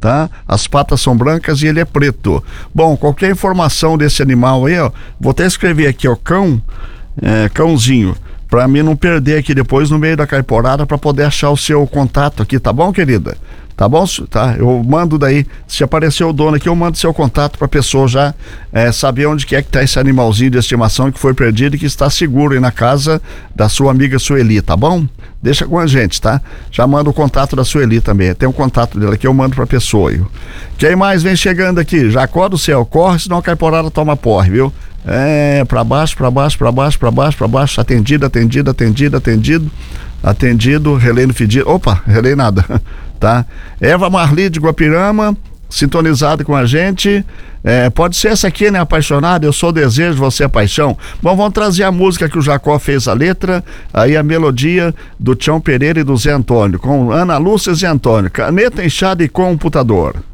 tá? As patas são brancas e ele é preto. Bom, qualquer informação desse animal aí, ó, vou até escrever aqui, ó, cãozinho, pra mim não perder aqui depois no meio da caiporada, pra poder achar o seu contato aqui, tá bom, querida? Tá bom? Tá, eu mando daí, se aparecer o dono aqui, eu mando seu contato pra pessoa já saber onde que é que tá esse animalzinho de estimação que foi perdido e que está seguro aí na casa da sua amiga Sueli, tá bom? Deixa com a gente, tá? Já manda o contato da Sueli também, tem um contato dela aqui, eu mando pra pessoa aí. Quem mais vem chegando aqui? Jacó do Céu, corre, senão a caiporada toma porre, viu? Pra baixo, atendido, relei no fedido, relei nada, tá? Eva Marli de Guapirama, sintonizado com a gente, pode ser essa aqui, né? Apaixonado, eu sou desejo, você é paixão. Bom, vamos trazer a música que o Jacó fez a letra, aí a melodia do Tião Pereira e do Zé Antônio, com Ana Lúcia e Zé Antônio, caneta, enxada e computador.